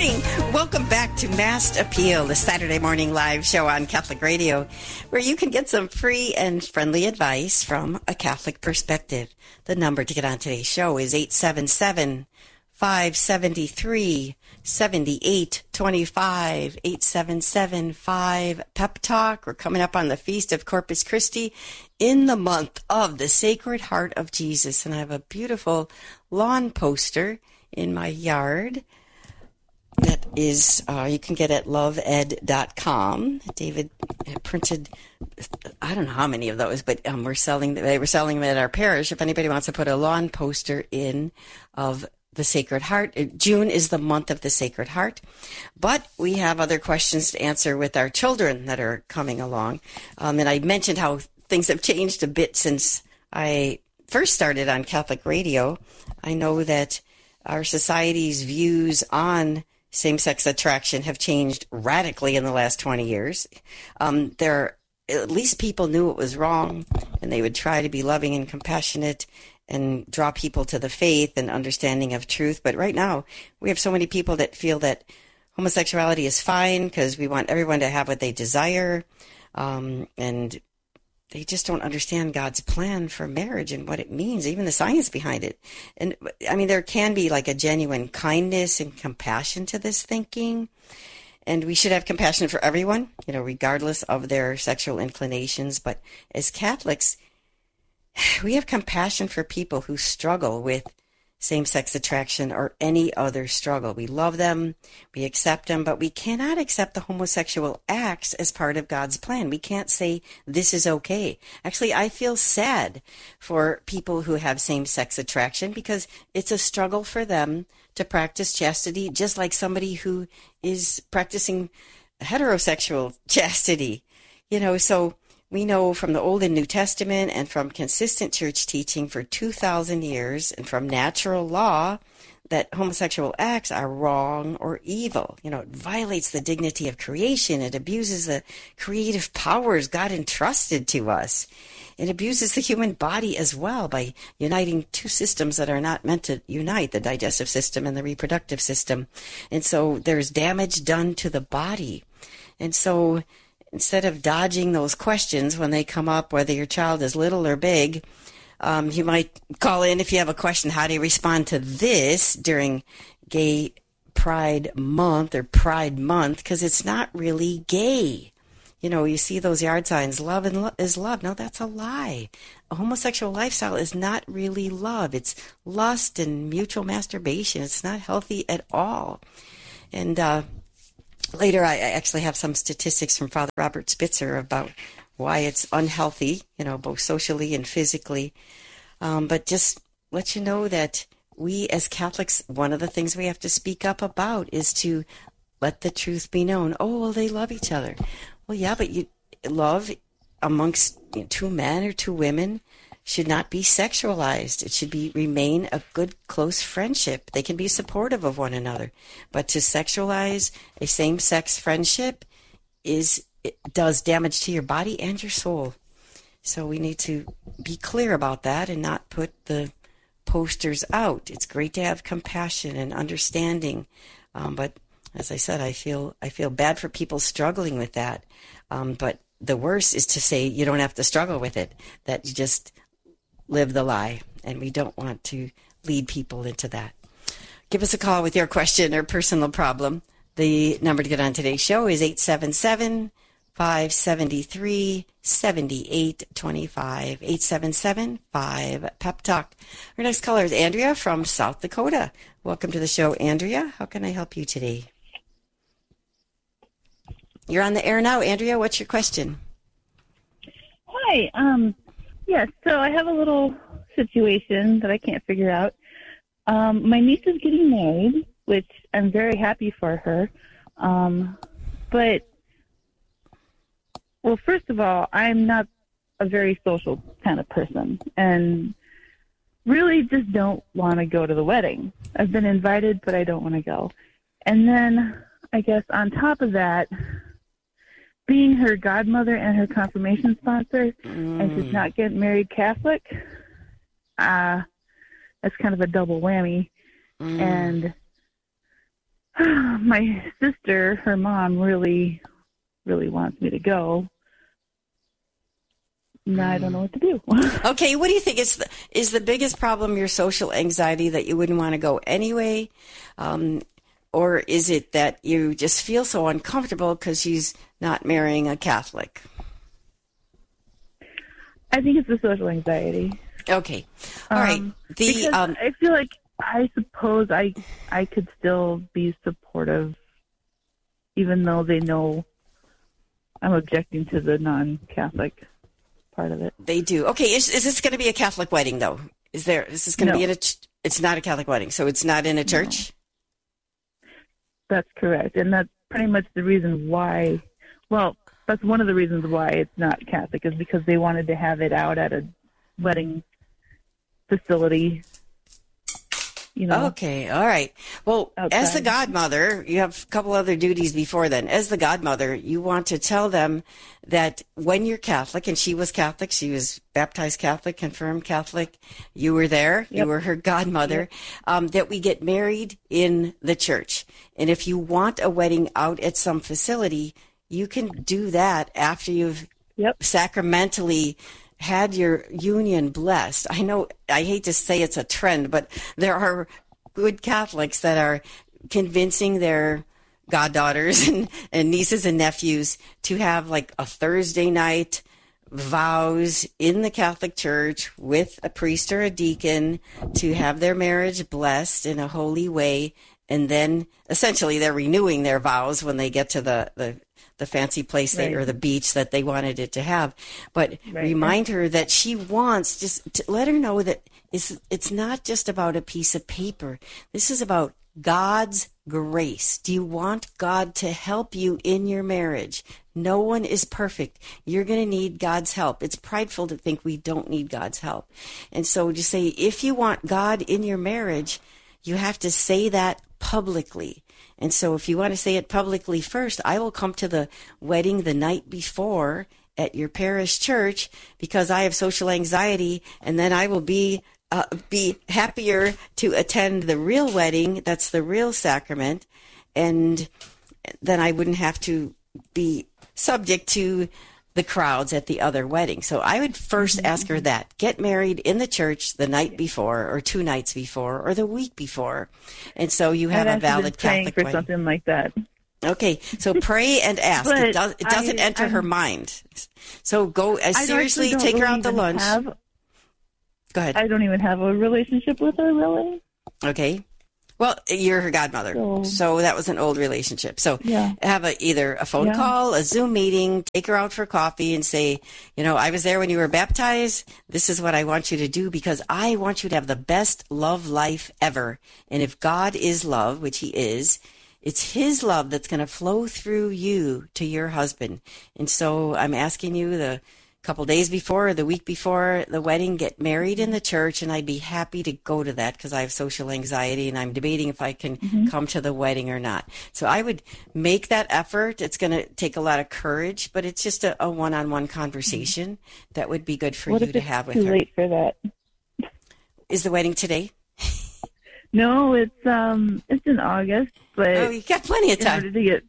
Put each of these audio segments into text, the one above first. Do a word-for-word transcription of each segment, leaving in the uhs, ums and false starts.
morning. Welcome back to Mass Appeal, the Saturday morning live show on Catholic Radio, where you can get some free and friendly advice from a Catholic perspective. The number to get on today's show is eight seven seven, five seven three, seven eight two five, eight seven seven, five Pep Talk. We're coming up on the Feast of Corpus Christi in the month of the Sacred Heart of Jesus. And I have a beautiful lawn poster in my yard that is, uh, you can get at love ed dot com. David printed, I don't know how many of those, but um, we're selling, they were selling them at our parish. If anybody wants to put a lawn poster in of the Sacred Heart. June is the month of the Sacred Heart, but we have other questions to answer with our children that are coming along. Um, and I mentioned how things have changed a bit since I first started on Catholic Radio. I know that our society's views on same-sex attraction have changed radically in the last twenty years. Um, there, at least people knew it was wrong, and they would try to be loving and compassionate and draw people to the faith and understanding of truth. But right now, we have so many people that feel that homosexuality is fine because we want everyone to have what they desire, um, and they just don't understand God's plan for marriage and what it means, even the science behind it. And I mean, there can be like a genuine kindness and compassion to this thinking. And we should have compassion for everyone, you know, regardless of their sexual inclinations. But as Catholics, we have compassion for people who struggle with same-sex attraction or any other struggle. We love them, we accept them, but we cannot accept the homosexual acts as part of God's plan. We can't say this is okay. Actually, I feel sad for people who have same-sex attraction because it's a struggle for them to practice chastity, just like somebody who is practicing heterosexual chastity. You know, so we know from the Old and New Testament and from consistent church teaching for two thousand years and from natural law that homosexual acts are wrong or evil. You know, it violates the dignity of creation. It abuses the creative powers God entrusted to us. It abuses the human body as well by uniting two systems that are not meant to unite, the digestive system and the reproductive system. And so there's damage done to the body. And so instead of dodging those questions when they come up, whether your child is little or big, um, you might call in if you have a question. How do you respond to this during Gay Pride Month or Pride Month? Because it's not really gay. You know, you see those yard signs, love and lo- is love. No, that's a lie. A homosexual lifestyle is not really love. It's lust and mutual masturbation. It's not healthy at all. And, uh, Later, I actually have some statistics from Father Robert Spitzer about why it's unhealthy, you know, both socially and physically. Um, but just let you know that we as Catholics, one of the things we have to speak up about is to let the truth be known. Oh, well, they love each other. Well, yeah, but you love amongst you know, two men or two women should not be sexualized. It should be remain a good, close friendship. They can be supportive of one another. But to sexualize a same-sex friendship is it does damage to your body and your soul. So we need to be clear about that and not put the posters out. It's great to have compassion and understanding. Um, but as I said, I feel I feel bad for people struggling with that. Um, but the worst is to say you don't have to struggle with it, that you just live the lie, and we don't want to lead people into that. Give us a call with your question or personal problem. The number to get on today's show is eight seven seven, five seven three, seven eight two five, eight seven seven, five Pep Talk. Our next caller is Andrea from South Dakota. Welcome to the show, Andrea. How can I help you today? You're on the air now, Andrea. What's your question? Hi. Um, yes, so I have a little situation that I can't figure out. Um, my niece is getting married, which I'm very happy for her. Um, but, well, first of all, I'm not a very social kind of person and really just don't want to go to the wedding. I've been invited, but I don't want to go. And then I guess on top of that, being her godmother and her confirmation sponsor, mm. and she's not getting married Catholic, uh, that's kind of a double whammy. Mm. And my sister, her mom, really, really wants me to go. Now I don't know what to do. Okay, what do you think is the, is the biggest problem your social anxiety that you wouldn't want to go anyway? Um, or is it that you just feel so uncomfortable because she's not marrying a Catholic? I think it's the social anxiety. Okay. All right. Um, The because um, I feel like I suppose I I could still be supportive even though they know I'm objecting to the non-Catholic part of it. they do. Okay, is, is this going to be a Catholic wedding, though? Is there? Is this going to No. be in a? ch- It's not a Catholic wedding, so it's not in a church. That's correct. And that's pretty much the reason why, well, that's one of the reasons why it's not Catholic is because they wanted to have it out at a wedding facility, you know. Okay, all right. Well, as the Outside. godmother, you have a couple other duties before then. As the godmother, you want to tell them that when you're Catholic, and she was Catholic, she was baptized Catholic, confirmed Catholic, you were there, you Yep. were her godmother, um, that we get married in the church. And if you want a wedding out at some facility, you can do that after you've Yep. sacramentally had your union blessed. I know, I hate to say it's a trend, but there are good Catholics that are convincing their goddaughters and, and nieces and nephews to have like a Thursday night vows in the Catholic Church with a priest or a deacon to have their marriage blessed in a holy way. And then essentially they're renewing their vows when they get to the, the, the fancy place they, Right. or the beach that they wanted it to have. But Right. remind her that she wants, just to let her know that it's, it's not just about a piece of paper. This is about God's grace. Do you want God to help you in your marriage? No one is perfect. You're going to need God's help. It's prideful to think we don't need God's help. And so just say, if you want God in your marriage, you have to say that publicly. And so if you want to say it publicly first, I will come to the wedding the night before at your parish church because I have social anxiety, and then I will be uh, be happier to attend the real wedding. That's the real sacrament. And then I wouldn't have to be subject to the crowds at the other wedding. So I would first ask her that. Get married in the church the night before or two nights before or the week before. And so you have I've a valid actually been praying Catholic for wedding. something like that. Okay, so pray and ask. But It, does, it doesn't I- enter I'm- her mind. So go, uh, I actually seriously, don't take her really out to even lunch. Have, Go ahead. I don't even have a relationship with her, really. Okay. Well, you're her godmother, So- so that was an old relationship. So Yeah. have a either a phone Yeah. call, a Zoom meeting, take her out for coffee, and say, you know, I was there when you were baptized. This is what I want you to do because I want you to have the best love life ever. And if God is love, which He is, it's His love that's going to flow through you to your husband. And so I'm asking you the couple days before or the week before the wedding, get married in the church, and I'd be happy to go to that because I have social anxiety and I'm debating if I can Mm-hmm. come to the wedding or not. So I would make that effort. It's going to take a lot of courage, but it's just a, a one-on-one conversation that would be good for What you if to it's have with too her. late for that? Is the wedding today? No, it's um, it's in August, but Oh, you got plenty of in order time. to get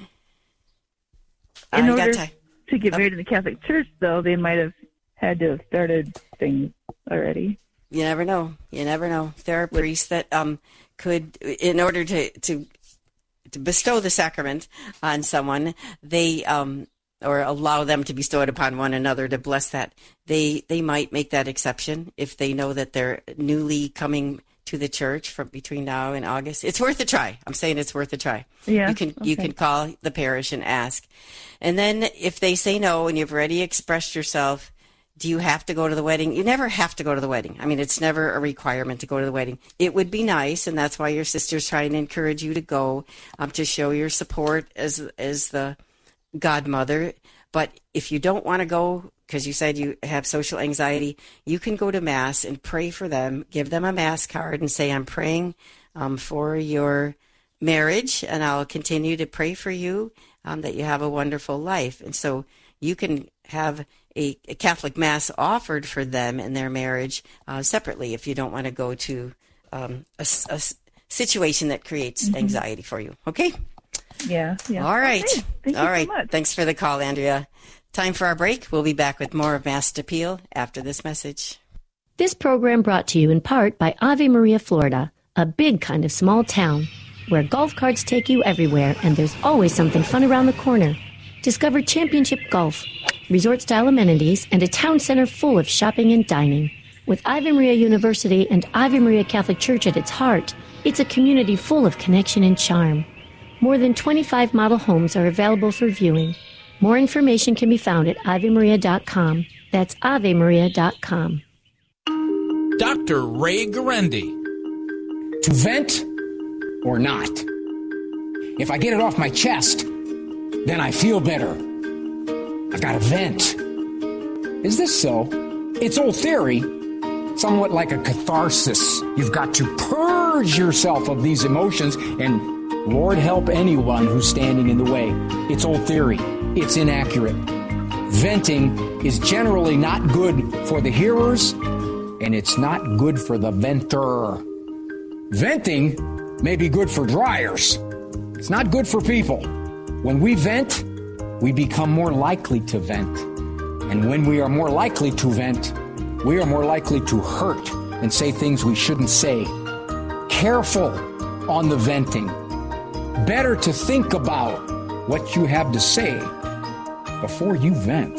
I in got order time. to get Oh. married in the Catholic Church, though, they might have had to have started things already. You never know. You never know. There are priests that um could, in order to to to bestow the sacrament on someone, they um or allow them to bestow it upon one another to bless that. They they might make that exception if they know that they're newly coming to the church from between now and August. It's worth a try. I'm saying it's worth a try. Yeah, You can you okay. can call the parish and ask. And then if they say no and you've already expressed yourself, do you have to go to the wedding? You never have to go to the wedding. I mean, it's never a requirement to go to the wedding. It would be nice, and that's why your sister's trying to encourage you to go, um, to show your support as as the godmother. But if you don't want to go because you said you have social anxiety, you can go to Mass and pray for them, give them a Mass card and say, I'm praying um, for your marriage, and I'll continue to pray for you, um, that you have a wonderful life. And so you can have a, a Catholic Mass offered for them and their marriage uh, separately if you don't want to go to um, a, a situation that creates mm-hmm. anxiety for you. Okay? Yeah. yeah. All right. Okay. Thank All you right. so much. Thanks for the call, Andrea. Time for our break. We'll be back with more of Masked Appeal after this message. This program brought to you in part by Ave Maria, Florida, a big kind of small town where golf carts take you everywhere and there's always something fun around the corner. Discover championship golf, resort-style amenities, and a town center full of shopping and dining. With Ave Maria University and Ave Maria Catholic Church at its heart, it's a community full of connection and charm. More than twenty-five model homes are available for viewing. More information can be found at ave maria dot com. That's ave maria dot com. Doctor Ray Guarendi. To vent or not? If I get it off my chest, then I feel better. I've got to vent. Is this so? It's old theory, somewhat like a catharsis. You've got to purge yourself of these emotions, and Lord help anyone who's standing in the way. It's old theory. It's inaccurate. Venting is generally not good for the hearers, and it's not good for the venter. Venting may be good for dryers. It's not good for people. When we vent, we become more likely to vent. And when we are more likely to vent, we are more likely to hurt and say things we shouldn't say. Careful on the venting. Better to think about what you have to say before you vent.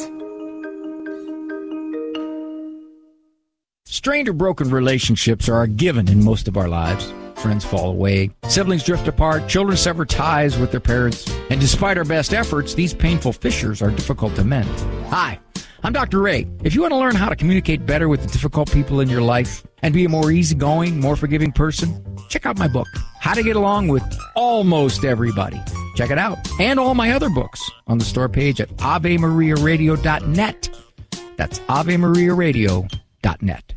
Strained or broken relationships are a given in most of our lives. Friends fall away, siblings drift apart, children sever ties with their parents, and despite our best efforts, these painful fissures are difficult to mend. Hi, I'm Doctor Ray. If you want to learn how to communicate better with the difficult people in your life and be a more easygoing, more forgiving person, check out my book, How to Get Along with Almost Everybody. Check it out. And all my other books on the store page at ave maria radio dot net. That's ave maria radio dot net.